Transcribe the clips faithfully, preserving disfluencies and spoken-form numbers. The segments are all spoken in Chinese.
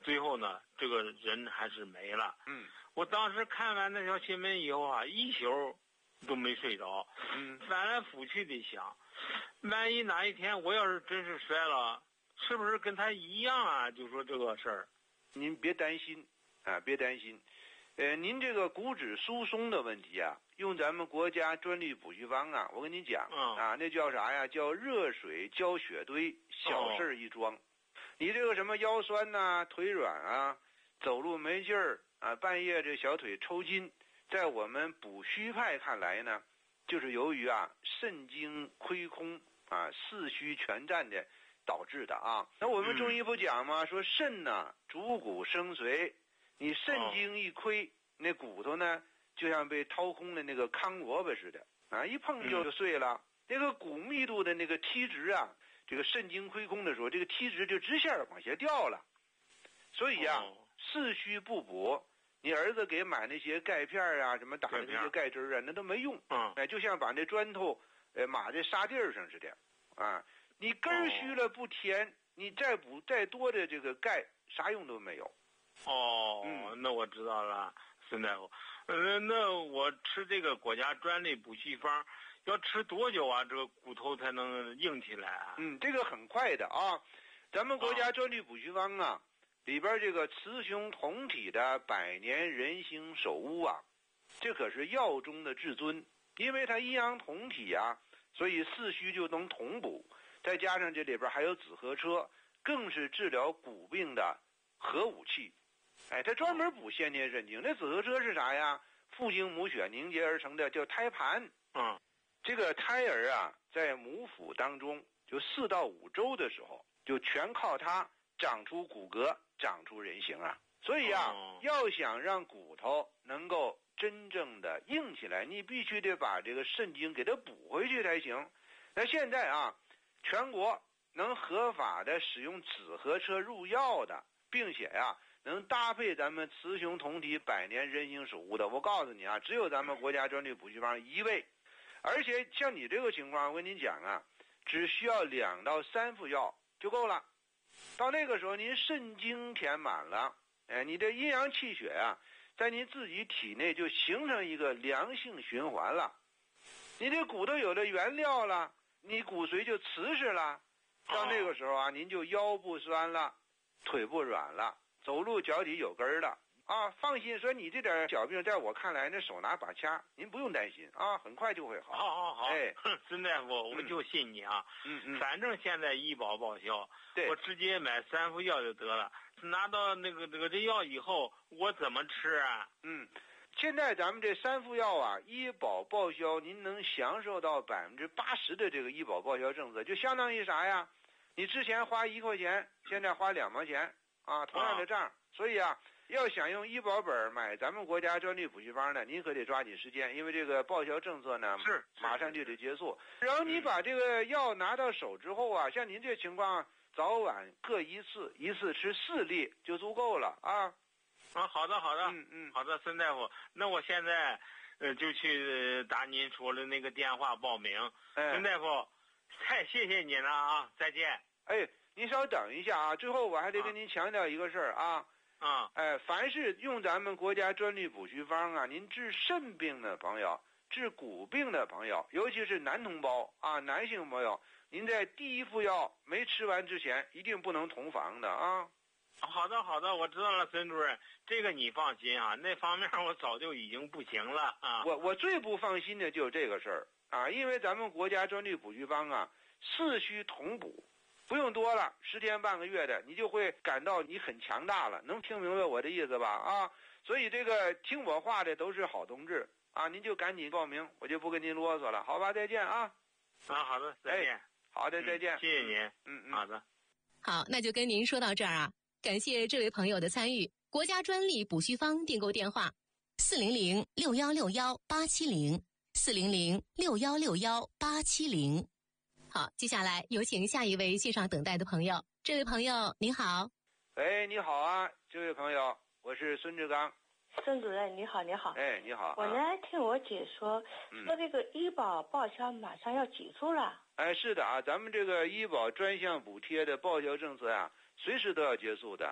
最后呢，这个人还是没了。 嗯， 我当时看完那条新闻以后啊，一宿都没睡着， 嗯， 翻来覆去的想，万一哪一天我要是真是摔了，是不是跟他一样啊？就说这个事儿， 您别担心啊，别担心。呃，您这个骨质疏松的问题啊，用咱们国家专利补虚方啊，我跟你讲、 嗯、 啊，那叫啥呀？叫热水浇血堆，小事一桩。哦、你这个什么腰酸呐、啊、腿软啊、走路没劲儿啊、半夜这小腿抽筋，在我们补虚派看来呢，就是由于啊肾精亏空啊、四虚全占的导致的啊。那我们中医不讲吗？嗯、说肾呢主骨生髓。你肾精一亏，哦、那骨头呢，就像被掏空的那个糠萝卜似的啊，一碰就碎了。嗯、那个骨密度的那个梯值啊，这个肾精亏空的时候，这个梯值就直线往下掉了。所以啊，哦、四虚不补，你儿子给买那些钙片啊，什么打的那些钙汁啊，那都没用。嗯，哎，就像把那砖头呃码在沙地上似的啊。你根虚了不填，哦、你再补再多的这个钙，啥用都没有。 哦，嗯、那我知道了，孙大夫。呃，那我吃这个国家专利补虚方，要吃多久啊？这个骨头才能硬起来啊？ 嗯，这个很快的啊。咱们国家专利补虚方啊，啊里边这个雌雄同体的百年人形首乌啊，这可是药中的至尊，因为它阴阳同体啊，所以四虚就能同补。再加上这里边还有紫河车，更是治疗骨病的核武器。哎，它专门补先天肾精。那紫河车是啥呀？父精母血凝结而成的，叫胎盘。 嗯， 这个胎儿啊，在母腹当中，就四到五周的时候，就全靠它长出骨骼，长出人形啊。所以啊，哦、要想让骨头能够真正的硬起来，你必须得把这个肾精给它补回去才行。那现在啊，全国能合法的使用紫河车入药的，并且呀、啊。能搭配咱们雌雄同体百年人形首乌的，我告诉你啊，只有咱们国家专利补虚方一位。而且像你这个情况，我跟您讲啊，只需要两到三副药就够了。到那个时候，您肾精填满了，哎，你的阴阳气血啊，在您自己体内就形成一个良性循环了。你这骨头有了原料了，你骨髓就瓷实了。到那个时候啊，您就腰不酸了，腿不软了。走路脚底有根儿了啊！放心，说你这点小病，在我看来，那手拿把掐，您不用担心啊，很快就会好。 好好好， 哎， 孙大夫，我就信你啊。 嗯嗯。 反正现在医保报销， 对， 我直接买三副药就得了。拿到那个那个这药以后，我怎么吃啊？ 嗯，现在咱们这三副药啊，医保报销，您能享受到百分之八十的这个医保报销政策，就相当于啥呀？你之前花一块钱，现在花两毛钱。啊，同样的账，啊、所以啊，要想用医保本买咱们国家专利补虚方呢，您可得抓紧时间，因为这个报销政策呢， 是马上就得结束。然后你把这个药拿到手之后啊，嗯、像您这情况，早晚各一次，一次吃四粒就足够了啊。 啊，好的，好的， 嗯嗯， 好的，孙大夫，那我现在呃就去打您说的那个电话报名。哎、孙大夫，太谢谢你了啊，再见。 哎。您稍等一下啊，最后我还得跟您强调一个事儿啊， 啊， 哎，凡是用咱们国家专利补虚方啊，您治肾病的朋友，治骨病的朋友，尤其是男同胞啊，男性朋友，您在第一副药没吃完之前，一定不能同房的啊。 好的，好的，我知道了，孙主任，这个你放心啊，那方面我早就已经不行了啊。 我我最不放心的就是这个事儿啊，因为咱们国家专利补虚方啊，四虚同补。不用多了，十天半个月的，你就会感到你很强大了，能听明白我的意思吧？啊，所以这个听我话的都是好同志啊，您就赶紧报名，我就不跟您啰嗦了，好吧？再见啊！ 啊，好的，再见。 哎、好的，再见、 嗯。谢谢您。 嗯嗯， 好的。 好，那就跟您说到这儿啊，感谢这位朋友的参与。国家专利补虚方订购电话：四零零六幺六幺八七零，四零零六幺六幺八七零。好，接下来有请下一位线上等待的朋友。这位朋友您好。 哎，你好啊，这位朋友，我是孙志刚。 孙主任你好，你好。 哎，你好。 我呢听我姐说，嗯、说这个医保报销马上要结束了。 哎，是的啊，咱们这个医保专项补贴的报销政策啊，随时都要结束的。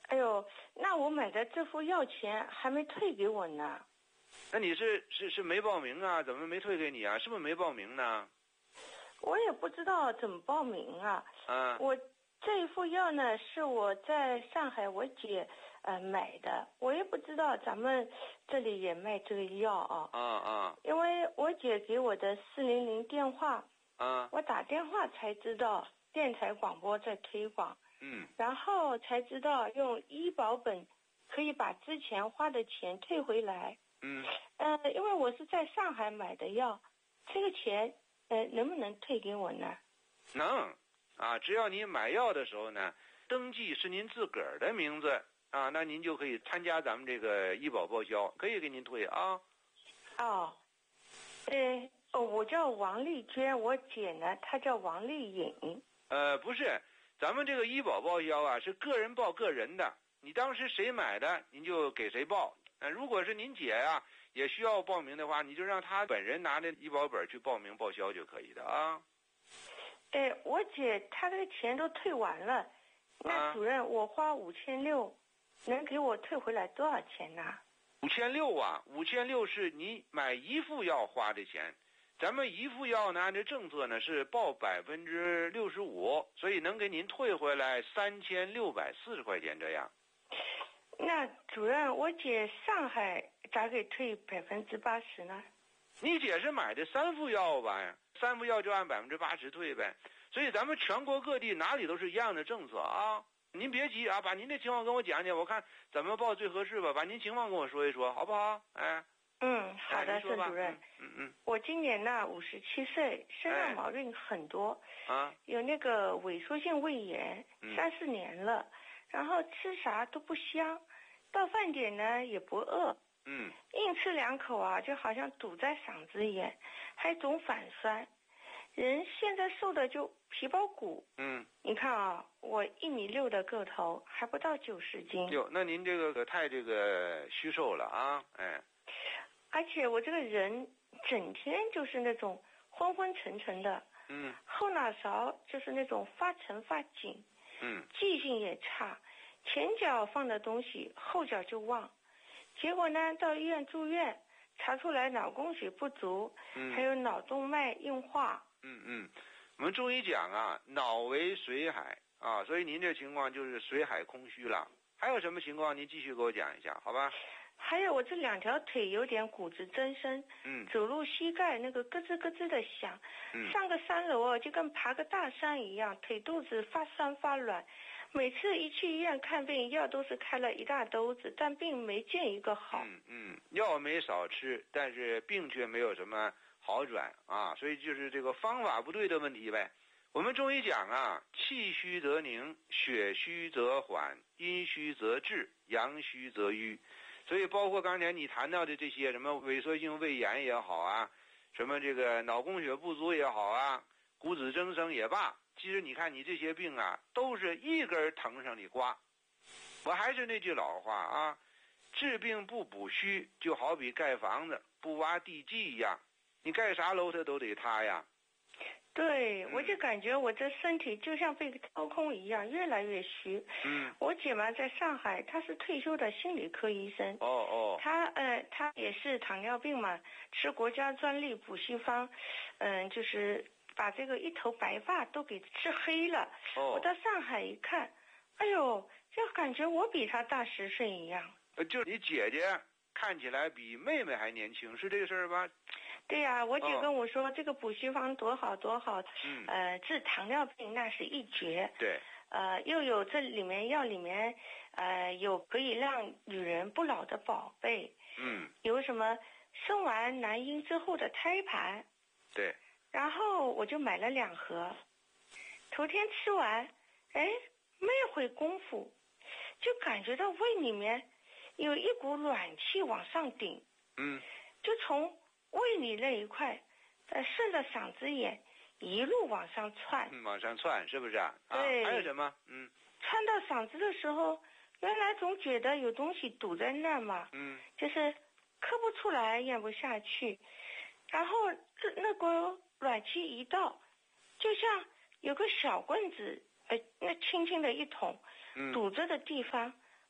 哎呦，那我买的这副药钱还没退给我呢。 那你是是是没报名啊？怎么没退给你啊？是不是没报名呢？ 我也不知道怎么报名啊。 啊。 我这一副药呢，是我在上海我姐呃买的，我也不知道咱们这里也卖这个药啊。 啊啊。 因为我姐给我的四零零电话， 啊， 我打电话才知道电台广播在推广。 嗯。 然后才知道用医保本可以把之前花的钱退回来。 嗯。 呃，因为我是在上海买的药，这个钱呃能不能退给我呢？ 能，啊，只要你买药的时候呢，登记是您自个儿的名字啊，那您就可以参加咱们这个医保报销，可以给您退啊。 哦，呃，哦，我叫王丽娟，我姐呢，她叫王丽颖。 呃，不是，咱们这个医保报销啊，是个人报个人的，你当时谁买的，您就给谁报。呃，如果是您姐呀、啊，也需要报名的话，你就让她本人拿着医保本去报名报销就可以的啊。 哎，我姐她这个钱都退完了，那主任，啊、我花五千六，能给我退回来多少钱呢？ 五千六啊，五千六是你买一副药花的钱，咱们一副药呢，按照政策呢是报百分之六十五，所以能给您退回来三千六百四十块钱这样。 那主任，我姐上海咋给退百分之八十呢？ 你姐是买的三副药吧？三副药就按百分之八十退呗。所以咱们全国各地哪里都是一样的政策啊。您别急啊，把您的情况跟我讲讲，我看怎么报最合适吧。把您情况跟我说一说，好不好？哎。 嗯，好的，孙主任。 嗯嗯。 我今年呢五十七岁，身上毛病很多。 啊。 有那个萎缩性胃炎，三四年了，然后吃啥都不香。到饭点呢也不饿， 嗯， 硬吃两口啊，就好像堵在嗓子眼，还总反酸。人现在瘦的就皮包骨， 嗯， 你看啊，我一米六的个头，还不到九十斤。 哟，那您这个可太这个虚瘦了啊，哎。 而且我这个人整天就是那种昏昏沉沉的， 嗯， 后脑勺就是那种发沉发紧， 嗯， 记性也差。前脚放的东西，后脚就忘，结果呢，到医院住院，查出来脑供血不足， 嗯， 还有脑动脉硬化。 嗯嗯，我们中医讲啊，脑为水海啊，所以您这情况就是水海空虚了。还有什么情况？您继续给我讲一下，好吧？ 还有我这两条腿有点骨质增生， 嗯， 走路膝盖那个咯吱咯吱的响， 嗯， 上个三楼啊，就跟爬个大山一样，腿肚子发酸发软。每次一去医院看病，药都是开了一大兜子，但病没见一个好。 嗯嗯，药没少吃，但是病却没有什么好转啊，所以就是这个方法不对的问题呗。我们中医讲啊，气虚则凝，血虚则缓，阴虚则滞，阳虚则瘀。所以包括刚才你谈到的这些什么萎缩性胃炎也好啊，什么这个脑供血不足也好啊，骨质增生也罢，其实你看你这些病啊，都是一根藤上的瓜。我还是那句老话啊，治病不补虚，就好比盖房子不挖地基一样，你盖啥楼它都得塌呀。 对， 嗯、 我就感觉我这身体就像被掏空一样，越来越虚。 嗯， 我姐嘛在上海，她是退休的心理科医生。 哦哦。 她呃，她也是糖尿病嘛，吃国家专利补虚方，嗯、呃，就是把这个一头白发都给吃黑了。 哦。 我到上海一看，哎呦，就感觉我比她大十岁一样。 呃，就你姐姐看起来比妹妹还年轻，是这个事儿吧？ 对呀、啊，我姐跟我说、哦、这个补虚方多好多好， 嗯， 呃，治糖尿病那是一绝。 对。 呃，又有这里面药里面，呃，有可以让女人不老的宝贝。 嗯。有什么生完男婴之后的胎盘。 对。 然后我就买了两盒，头天吃完，哎，没一会功夫，就感觉到胃里面有一股暖气往上顶。 嗯。 就从胃里那一块，呃，顺着嗓子眼一路往上窜， 嗯，往上窜是不是啊？ 对。 啊，还有什么？嗯。 窜到嗓子的时候，原来总觉得有东西堵在那儿嘛， 嗯， 就是咳不出来，咽不下去，然后这那个暖气一到，就像有个小棍子，呃，那轻轻的一捅， 嗯， 堵着的地方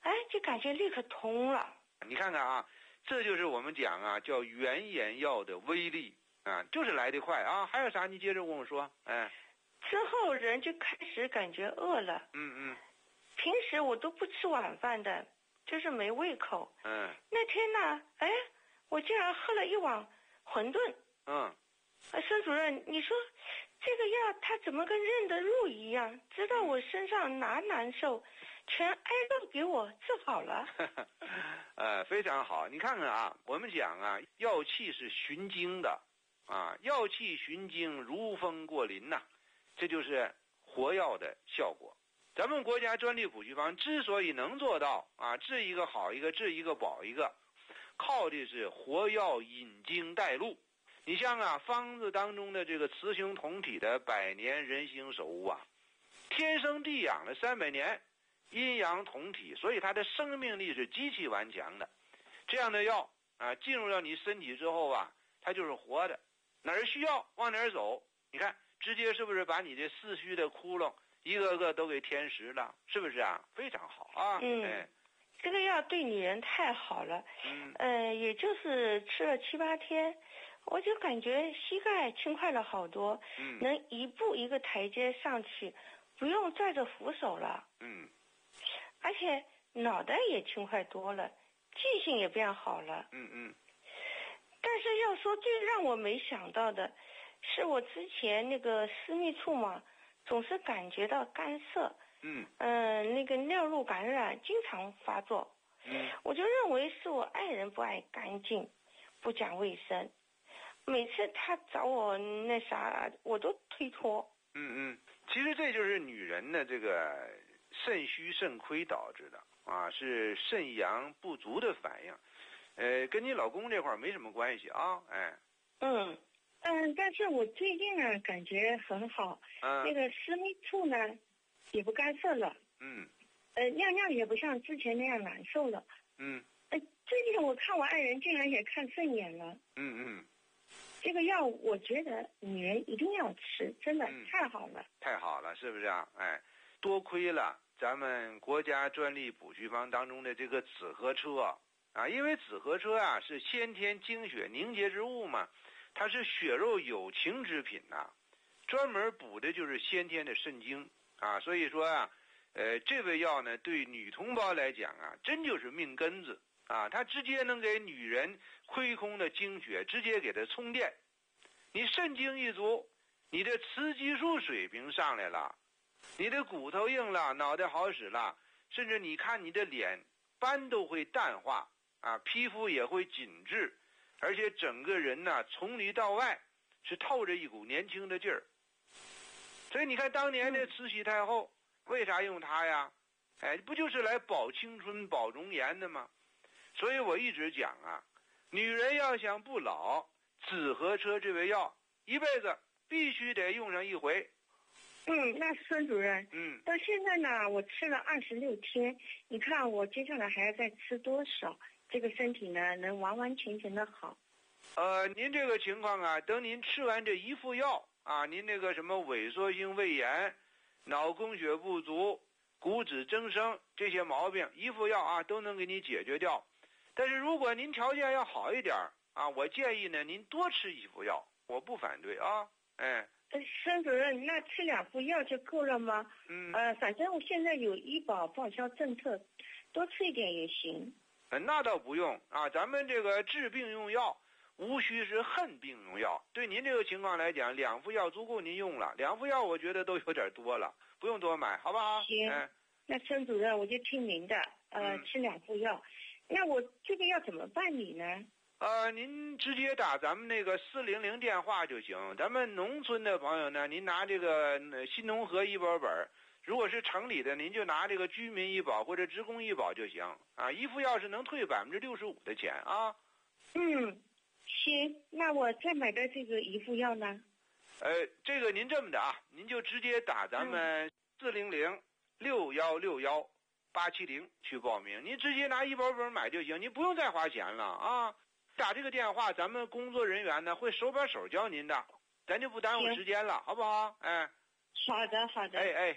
哎，就感觉立刻通了。 你看看啊，这就是我们讲啊，叫原眼药的威力啊，就是来得快啊。还有啥？你接着跟我说。哎， 之后人就开始感觉饿了。 嗯嗯。 平时我都不吃晚饭的，就是没胃口。 嗯。 那天呢，哎，我竟然喝了一碗馄饨。 嗯。 孙主任，你说这个药它怎么跟认得路一样，知道我身上哪难受，全挨个给我治好了。 呃，非常好。你看看啊，我们讲啊，药气是循经的，啊，药气循经，如风过林呐、啊，这就是活药的效果。咱们国家专利补虚方之所以能做到啊，治一个好一个，治一个保一个，靠的是活药引经带路。你像啊，方子当中的这个雌雄同体的百年人形手物啊，天生地养了三百年，阴阳同体，所以它的生命力是极其顽强的。这样的药啊，进入到你身体之后啊，它就是活的，哪儿需要往哪儿走。你看，直接是不是把你这四虚的窟窿一个个都给填实了？是不是啊？非常好啊。 嗯。 哎， 这个药对女人太好了。 嗯。 呃，也就是吃了七八天。我就感觉膝盖轻快了好多， 嗯， 能一步一个台阶上去，不用拽着扶手了。 嗯， 而且脑袋也轻快多了，记性也变好了。 嗯嗯。 但是要说最让我没想到的，是我之前那个私密处嘛，总是感觉到干涩。 嗯。 嗯、呃，那个尿路感染经常发作。 嗯。 我就认为是我爱人不爱干净，不讲卫生。每次他找我那啥，我都推脱。 嗯嗯，其实这就是女人的这个肾虚肾亏导致的啊，是肾阳不足的反应，呃，跟你老公这块没什么关系啊，哎。 嗯嗯，但是我最近呢感觉很好， 嗯， 那个私密处呢也不干涩了。 嗯。 呃，尿尿也不像之前那样难受了。 嗯。 呃，最近我看我爱人竟然也看顺眼了。 嗯嗯。 这个药我觉得女人一定要吃，真的太好了。 嗯、太好了，是不是啊？哎，多亏了咱们国家专利补虚方当中的这个紫河车啊，因为紫河车啊是先天精血凝结之物嘛，它是血肉有情之品呐、啊，专门补的就是先天的肾精啊，所以说啊，呃，这味药呢对女同胞来讲啊，真就是命根子啊，它直接能给女人亏空的精血直接给它充电。你肾精一足，你的雌激素水平上来了，你的骨头硬了，脑袋好使了，甚至你看你的脸斑都会淡化啊，皮肤也会紧致，而且整个人呢从里到外是透着一股年轻的劲儿。所以你看当年的慈禧太后为啥用它呀？哎，不就是来保青春保容颜的吗？所以我一直讲啊，女人要想不老，紫河车这味药一辈子必须得用上一回。 嗯，那孙主任， 嗯， 到现在呢，我吃了二十六天，你看我接下来还要再吃多少，这个身体呢能完完全全的好？ 呃，您这个情况啊，等您吃完这一副药啊，您那个什么萎缩性胃炎、脑供血不足、骨质增生这些毛病，一副药啊都能给你解决掉。但是如果您条件要好一点啊，我建议呢，您多吃一副药，我不反对啊。哎， 孙主任，那吃两副药就够了吗？ 嗯， 呃，反正我现在有医保报销政策，多吃一点也行。 呃，那倒不用啊，咱们这个治病用药，无需是恨病用药。对您这个情况来讲，两副药足够您用了，两副药我觉得都有点多了，不用多买，好不好？ 行， 哎、 那孙主任我就听您的，呃， 嗯、 吃两副药。那我这个要怎么办理呢？ 呃，您直接打咱们那个四零零电话就行。咱们农村的朋友呢，您拿这个新农合医保本；如果是城里的，您就拿这个居民医保或者职工医保就行。啊，一副药是能退百分之六十五的钱啊。 嗯，行，那我再买的这个一副药呢？ 呃，这个您这么的啊，您就直接打咱们四零零六幺六幺八七零去报名，您直接拿医保本买就行，您不用再花钱了啊。打这个电话，咱们工作人员呢会手把手教您的，咱就不耽误时间了，好不好？哎， 好的，好的。 哎哎，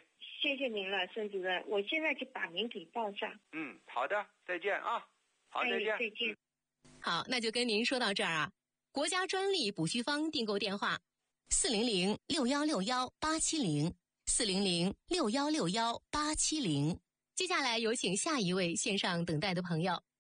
谢谢您了，孙主任，我现在就把您给报上。 嗯，好的，再见啊，好，再见， 哎、再见。 好，那就跟您说到这儿啊。国家专利补虚方订购电话：四零零六幺六幺八七零，四零零六幺六幺八七零。接下来有请下一位线上等待的朋友。